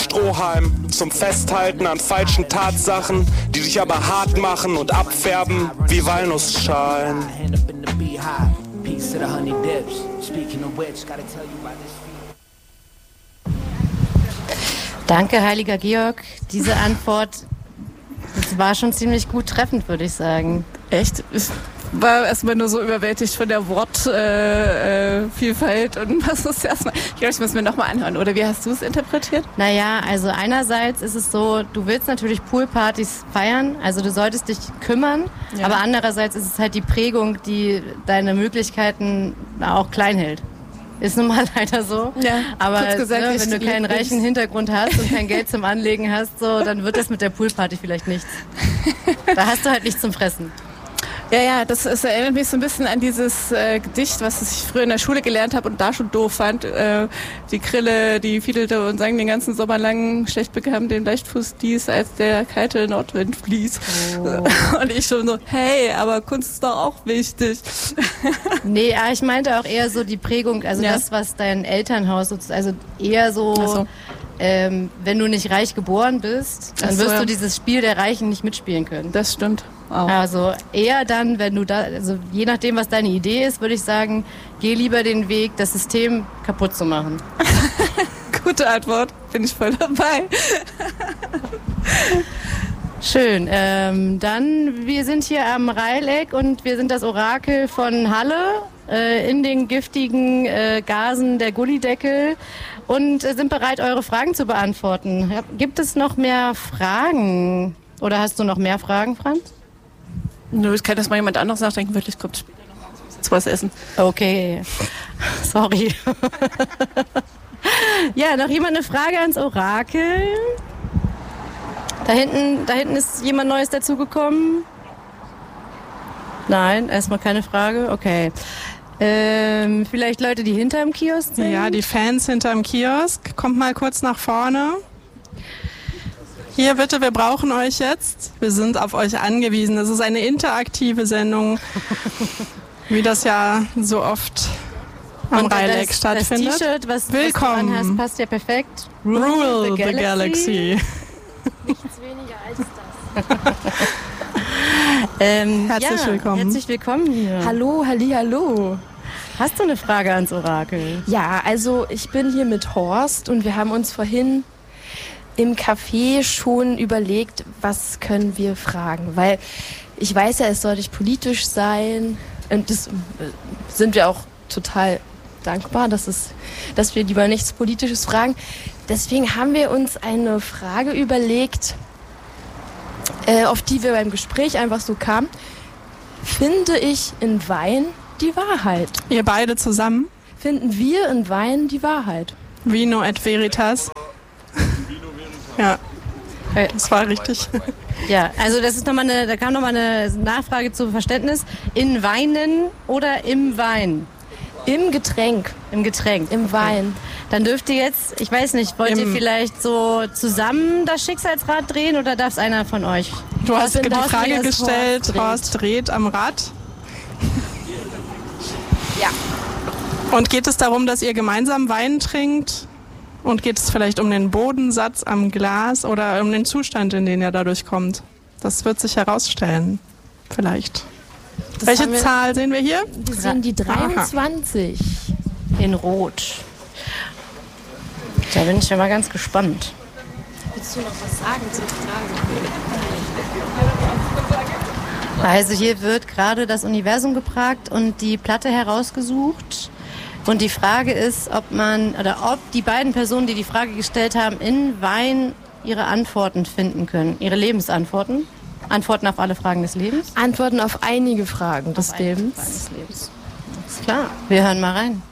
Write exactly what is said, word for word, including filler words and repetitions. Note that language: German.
Strohhalm zum Festhalten an falschen Tatsachen, die dich aber hart machen und abfärben wie Walnussschalen. Danke, heiliger Georg. Diese Antwort, das war schon ziemlich gut treffend, würde ich sagen. Echt? Ich war erstmal nur so überwältigt von der Wortvielfalt äh, äh, und was ist erstmal. Ich glaube, ich muss mir nochmal anhören. Oder wie hast du es interpretiert? Naja, also einerseits ist es so, du willst natürlich Poolpartys feiern, also du solltest dich kümmern, ja. Aber andererseits ist es halt die Prägung, die deine Möglichkeiten auch klein hält. Ist nun mal leider so. Ja, aber gesagt, ne, wenn du keinen reichen Hintergrund hast und kein Geld zum Anlegen hast, so, dann wird das mit der Poolparty vielleicht nichts. Da hast du halt nichts zum Fressen. Ja, ja, das, das erinnert mich so ein bisschen an dieses äh, Gedicht, was ich früher in der Schule gelernt habe und da schon doof fand. Äh, die Krille, die fiedelte und sang den ganzen Sommer lang, schlecht bekam den Leichtfuß dies, als der kalte Nordwind fließt. Oh. Und ich schon so, hey, aber Kunst ist doch auch wichtig. Nee, ja, ich meinte auch eher so die Prägung, also ja. Das, was dein Elternhaus, also eher so... Ach so. Ähm, wenn du nicht reich geboren bist, dann so, wirst ja. du dieses Spiel der Reichen nicht mitspielen können. Das stimmt. Auch. Also eher dann, wenn du da, also je nachdem, was deine Idee ist, würde ich sagen, geh lieber den Weg, das System kaputt zu machen. Gute Antwort, bin ich voll dabei. Schön. Ähm, dann, wir sind hier am Reileck und wir sind das Orakel von Halle äh, in den giftigen äh, Gasen der Gullideckel und äh, sind bereit, eure Fragen zu beantworten. Gibt es noch mehr Fragen? Oder hast du noch mehr Fragen, Franz? Nö, ich kann das mal jemand anderes nachdenken. Wirklich, kommt später noch mal was essen. Okay. Sorry. Ja, noch jemand eine Frage ans Orakel? Da hinten, da hinten ist jemand Neues dazugekommen? Nein, erstmal keine Frage. Okay. Ähm, vielleicht Leute, die hinterm Kiosk sind? Ja, die Fans hinterm Kiosk. Kommt mal kurz nach vorne. Hier bitte, wir brauchen euch jetzt. Wir sind auf euch angewiesen. Das ist eine interaktive Sendung, wie das ja so oft am Reileck stattfindet. Das T-Shirt, was, Willkommen. was du anhast, passt ja perfekt. Rule, Rule the, the Galaxy. Galaxy. Nichts weniger als das. ähm, herzlich ja, willkommen. Herzlich willkommen hier. Hallo, halli, hallo. Hast du eine Frage ans Orakel? Ja, also ich bin hier mit Horst und wir haben uns vorhin im Café schon überlegt, was können wir fragen, weil ich weiß ja, es soll nicht politisch sein und das sind wir auch total dankbar, dass, es, dass wir lieber nichts Politisches fragen. Deswegen haben wir uns eine Frage überlegt, äh, auf die wir beim Gespräch einfach so kamen. Finde ich in Wein die Wahrheit? Ihr beide zusammen? Finden wir in Wein die Wahrheit? Vino et Veritas. Ja, das war richtig. Ja, also das ist noch mal eine, da kam nochmal eine Nachfrage zu Verständnis. In Weinen oder im Wein? Im Getränk. Im Getränk. Im Wein. Okay. Dann dürft ihr jetzt, ich weiß nicht, wollt Im ihr vielleicht so zusammen das Schicksalsrad drehen oder darf es einer von euch? Du hast die Frage gestellt, Horst dreht. Horst dreht am Rad. Ja. Und geht es darum, dass ihr gemeinsam Wein trinkt? Und geht es vielleicht um den Bodensatz am Glas oder um den Zustand, in den er dadurch kommt? Das wird sich herausstellen. Vielleicht. Das Welche Zahl sehen wir hier? Wir sehen die dreiundzwanzig. Aha. In Rot. Da bin ich ja mal ganz gespannt. Willst du noch was sagen zur Frage? Also hier wird gerade das Universum gefragt und die Platte herausgesucht. Und die Frage ist, ob man oder ob die beiden Personen, die die Frage gestellt haben, in Wein ihre Antworten finden können, ihre Lebensantworten. Antworten auf alle Fragen des Lebens? Antworten auf einige Fragen des auf Lebens. Fragen des Lebens. Ist klar. Wir hören mal rein.